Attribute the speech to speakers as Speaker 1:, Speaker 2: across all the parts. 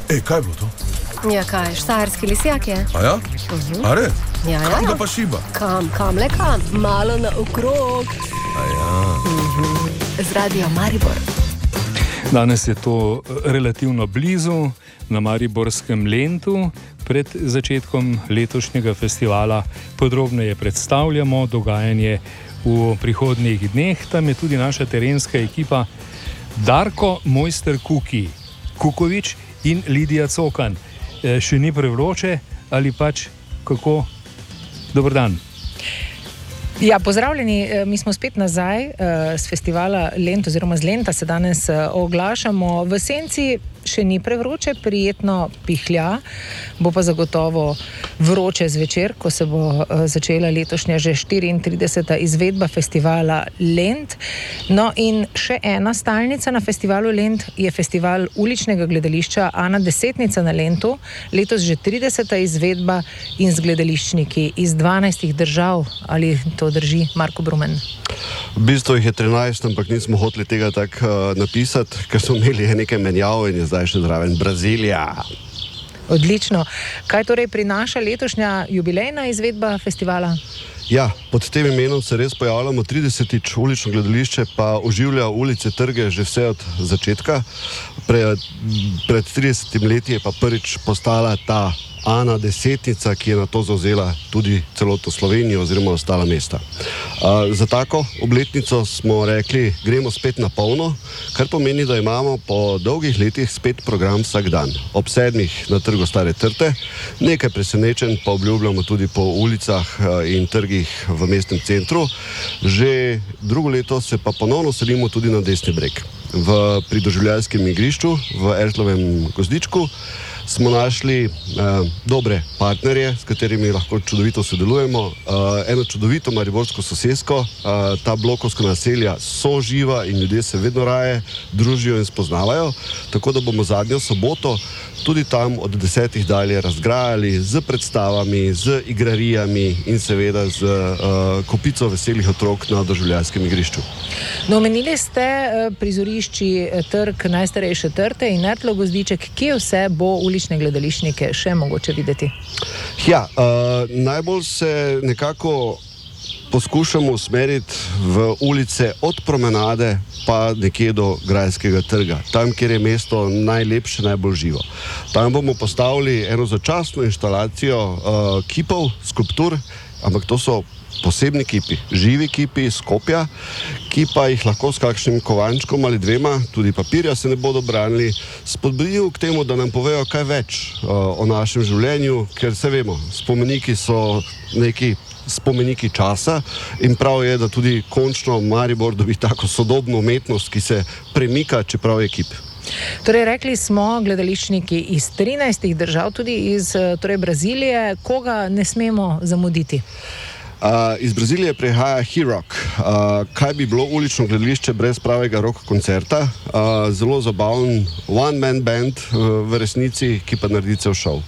Speaker 1: Kaj je bilo to?
Speaker 2: Ja, kaj, štajerski lisjak je.
Speaker 1: A ja? Are?
Speaker 2: Ja.
Speaker 1: Kam ga pa šiba?
Speaker 2: Kam, malo na okrog.
Speaker 1: A ja.
Speaker 2: Z Radio Maribor.
Speaker 3: Danes je to relativno blizu, na mariborskem Lentu. Pred začetkom letošnjega festivala podrobneje predstavljamo dogajanje v prihodnjih dneh. Tam je tudi naša terenska ekipa Darko Mojster Kukovič in Lidija Cokan. Še ni prevroče ali pač kako? Dober dan.
Speaker 4: Ja, pozdravljeni, mi smo spet nazaj z festivala Lent oziroma z Lenta se danes oglašamo. V senci še ni prevroče, prijetno pihlja, bo pa zagotovo vroče zvečer, ko se bo začela letošnja že 34. izvedba festivala Lent. No in še ena stalnica na festivalu Lent je festival uličnega gledališča Ana Desetnica na Lentu. Letos že 30. izvedba in z gledališčniki iz 12 držav. Ali to drži, Marko Brumen?
Speaker 5: V bistvu jih je 13, ampak nismo hoteli tega tako napisati, ker smo imeli nekaj menjav in je zdaj še zraven Brazilija.
Speaker 4: Odlično. Kaj torej prinaša letošnja jubilejna izvedba festivala?
Speaker 5: Ja, pod tem imenom se res pojavljamo 30. ulično gledališče, pa oživlja ulice, trge že vse od začetka. Pred 30 leti je pa prvič postala ta Ana Desetnica, ki je na to zavzela tudi celotno Slovenijo oziroma ostala mesta. Za tako obletnico smo rekli, gremo spet na polno, kar pomeni, da imamo po dolgih letih spet program vsak dan. Ob 7 na trgu Stare Trte, nekaj presenečenj pa obljubljamo tudi po ulicah in trgih v mestnem centru. Že drugo leto se pa ponovno selimo tudi na Desni breg. Pri doživljajskem igrišču v Ertlovem Gozdičku smo našli dobre partnerje, s katerimi lahko čudovito sodelujemo. Eno čudovito mariborsko sosesko, ta blokovska naselja so živa in ljudje se vedno raje družijo in spoznavajo, tako da bomo zadnjo soboto tudi tam od 10 dalje razgrajali z predstavami, z igrarijami in seveda z kopico veselih otrok na doživljajskem igrišču.
Speaker 4: No, omenili ste prizorišči trg Najstarejše Trte in Ertlov Gozdiček. Kje vse bo ulične gledališčnike še mogoče videti?
Speaker 5: Ja, najbolj se nekako poskušamo usmeriti v ulice od promenade pa nekje do Grajskega trga, tam, kjer je mesto najlepše, najbolj živo. Tam bomo postavili eno začasno inštalacijo kipov, skulptur, ampak to so posebni kipi, živi kipi iz Skopja, ki pa jih lahko s kakšnim kovančkom ali dvema, tudi papirja se ne bodo branili, spodbudijo k temu, da nam povejo kaj več o našem življenju, ker se vemo, spomeniki so neki spomeniki časa in prav je, da tudi končno Maribor dobi tako sodobno umetnost, ki se premika, čeprav je kip.
Speaker 4: Torej, rekli smo gledališčniki iz 13 držav, tudi iz Brazilije. Koga ne smemo zamuditi?
Speaker 5: Iz Brazilije prihaja He-Rock. Kaj bi bilo ulično gledališče brez pravega rock koncerta? Zelo zabaven one-man band v resnici, ki pa naredi cel šov.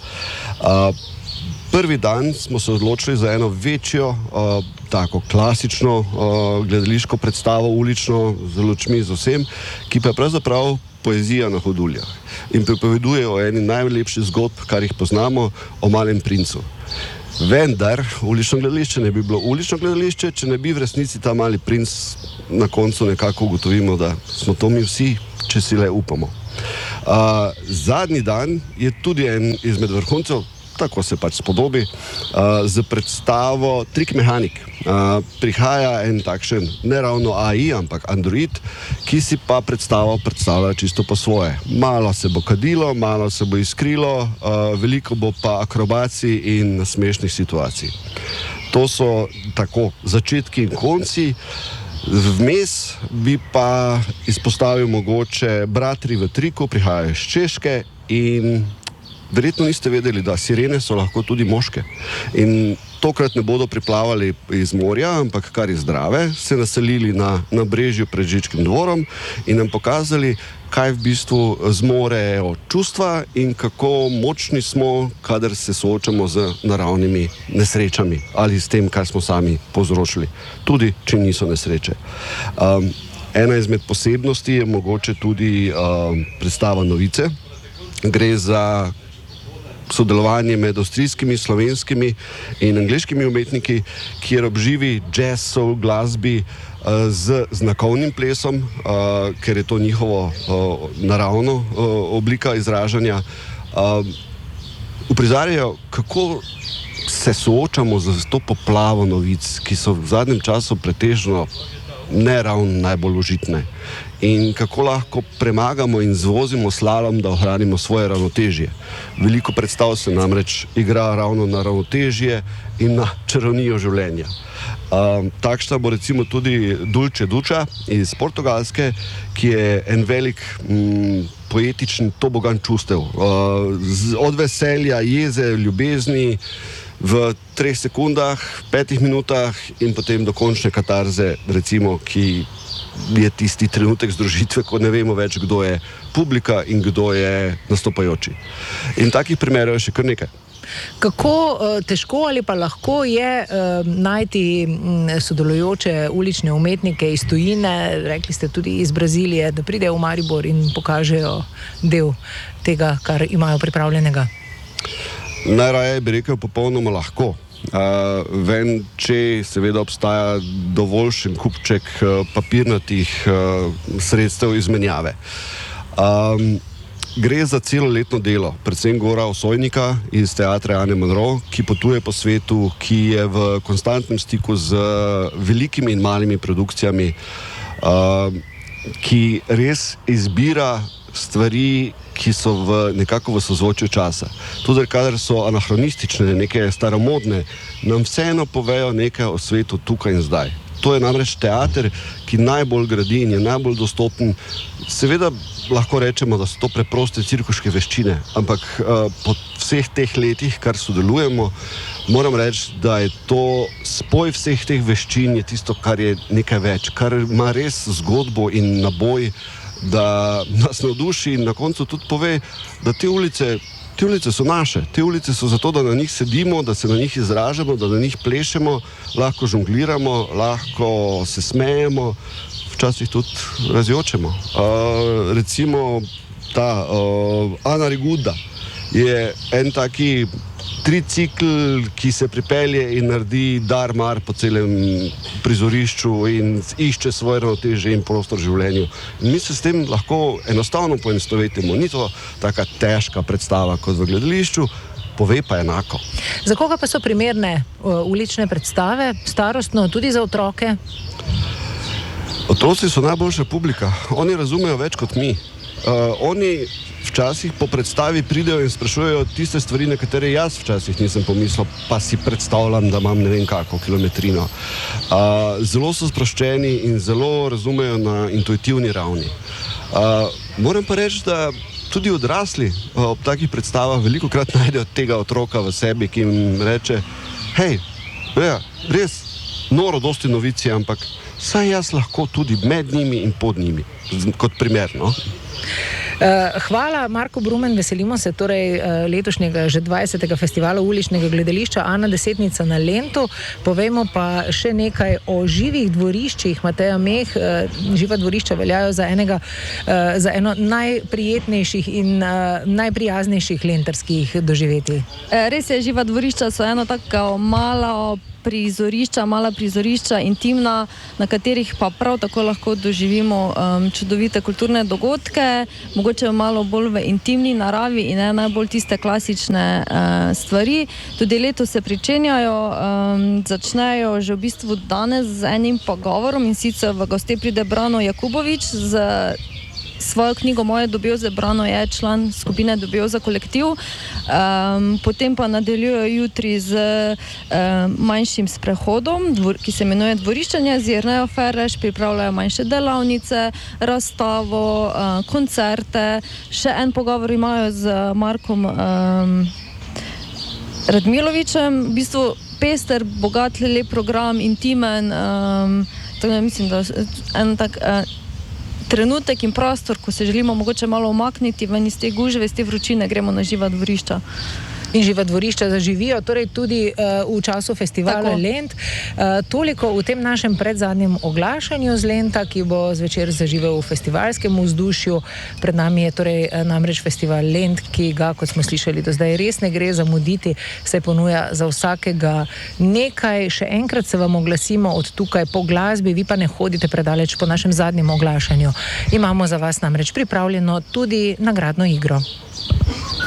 Speaker 5: Prvi dan smo se odločili za eno večjo, tako klasično gledališko predstavo ulično, z lučmi, z vsem, ki pa je pravzaprav poezija na hoduljah in pripoveduje o eni najlepših zgodb, kar jih poznamo, o Malem princu. Vendar ulično gledališče ne bi bilo ulično gledališče, če ne bi v resnici ta Mali princ na koncu nekako ugotovimo, da smo to mi vsi, če si le upamo. Zadnji dan je tudi en izmed vrhuncev, tako se pač spodobi, z predstavo Trik mehanik. Prihaja en takšen, ne ravno AI, ampak android, ki si pa predstavlja čisto po svoje. Malo se bo kadilo, malo se bo iskrilo, veliko bo pa akrobacij in smešnih situacij. To so tako začetki in konci. Vmes bi pa izpostavil mogoče Bratri v triku, prihajajo iz Češke in verjetno niste vedeli, da sirene so lahko tudi moške. In tokrat ne bodo priplavali iz morja, ampak kar iz Drave, se naselili na Brežju pred Žičkim dvorom in nam pokazali, kaj v bistvu zmorejo čustva in kako močni smo, kadar se soočamo z naravnimi nesrečami ali s tem, kar smo sami povzročili, tudi če niso nesreče. Ena izmed posebnosti je mogoče tudi predstava Novice, Gre za sodelovanje med avstrijskimi, slovenskimi in angleškimi umetniki, kjer ob živi jazz soul glasbi z znakovnim plesom, ker je to njihovo naravno oblika izražanja, uprizarjajo, kako se soočamo z to poplavo novic, ki so v zadnjem času pretežno ne ravno najbolj užitne. In kako lahko premagamo in zvozimo slalom, da ohranimo svoje ravnotežje. Veliko predstav se namreč igra ravno na ravnotežje in na čarovnijo življenja. Takšna bo recimo tudi Dulce Duča iz Portugalske, ki je en velik poetičen tobogan čustev. Od veselja, jeze, ljubezni v 3 sekundah, 5 minutah in potem do končne katarze, recimo, ki je tisti trenutek združitve, ko ne vemo več, kdo je publika in kdo je nastopajoči. In takih primerov je še kar nekaj.
Speaker 4: Kako težko ali pa lahko je najti sodelujoče ulične umetnike iz tujine, rekli ste tudi iz Brazilije, da pridejo v Maribor in pokažejo del tega, kar imajo pripravljenega?
Speaker 5: Najraje bi rekel popolnoma lahko. Vem, če seveda obstaja dovoljšen kupček papirnatih sredstev izmenjave. Gre za celoletno delo, predvsem Gora Osojnika iz teatra Ane Monro, ki potuje po svetu, ki je v konstantnem stiku z velikimi in malimi produkcijami, ki res izbira stvari, ki so nekako v sozvočju časa. Tudi kadar so anahronistične, neke staromodne, nam vseeno povejo nekaj o svetu tukaj in zdaj. To je namreč teater, ki najbolj gradi in je najbolj dostopen. Seveda lahko rečemo, da so to preproste cirkuške veščine, ampak po vseh teh letih, kar sodelujemo, moram reči, da je to spoj vseh teh veščin je tisto, kar je nekaj več, kar ima res zgodbo in naboj, da nas navduši in na koncu tudi pove, da te ulice so naše. Te ulice so zato, da na njih sedimo, da se na njih izražamo, da na njih plešemo, lahko žongliramo, lahko se smejemo, včasih tudi razjočemo. Recimo ta Ana Riguda je en taki tricikl, ki se pripelje in naredi dar-mar po celem prizorišču in išče svoje ravnotežje in prostor v življenju. In mi se s tem lahko enostavno poenostavitimo. Ni to taka težka predstava kot v gledališču, pove pa enako.
Speaker 4: Za koga pa so primerne ulične predstave, starostno, tudi za otroke?
Speaker 5: Otroci so najboljša publika. Oni razumejo več kot mi. Oni včasih po predstavi pridejo in sprašujejo tiste stvari, na katere jaz včasih nisem pomislil, pa si predstavljam, da imam ne vem kako kilometrino. Zelo so sproščeni in zelo razumejo na intuitivni ravni. Moram pa reči, da tudi odrasli ob takih predstavah velikokrat najdejo tega otroka v sebi, ki jim reče, hej, res noro dosti novici, ampak saj jaz lahko tudi med njimi in pod njimi, kot primer, no?
Speaker 4: Hvala, Marko Brumen, veselimo se torej letošnjega že 20. festivala uličnega gledališča Ana Desetnica na Lentu. Povejmo pa še nekaj o živih dvoriščih. Mateja Meh, živa dvorišča veljajo za eno najprijetnejših in najprijaznejših lentarskih doživetij.
Speaker 6: Res je, živa dvorišča so eno tako mala prizorišča, intimna, na katerih pa prav tako lahko doživimo čudovite kulturne dogodke, mogoče malo bolj v intimni naravi in ne najbolj tiste klasične stvari. Tudi letos se pričenjajo, začnejo že v bistvu danes z enim pogovorom, in sicer v goste pride Brano Jakubovič z svojo knjigo Moje Dobjoze. Brano je član skupine Dobjoza kolektiv. Potem pa nadaljujejo jutri z manjšim sprehodom, ki se imenuje Dvoriščanje, z Jernejo Ferreš, pripravljajo manjše delavnice, razstavo, koncerte. Še en pogovor imajo z Markom Radmilovičem. V bistvu pester, bogat, lep program, intimen. Mislim, da en tak trenutek in prostor, ko se želimo mogoče malo umakniti ven iz te gužve, iz te vročine, gremo na živa dvorišča.
Speaker 4: In živa dvorišča zaživijo, torej tudi v času festivala
Speaker 6: Tako.
Speaker 4: Lent. Toliko v tem našem predzadnjem oglašanju z Lenta, ki bo zvečer zaživel v festivalskem vzdušju. Pred nami je torej namreč festival Lent, ki ga, kot smo slišali do zdaj, res ne gre zamuditi, se ponuja za vsakega nekaj. Še enkrat se vam oglasimo od tukaj po glasbi, vi pa ne hodite predaleč po našem zadnjem oglašanju. Imamo za vas namreč pripravljeno tudi nagradno igro.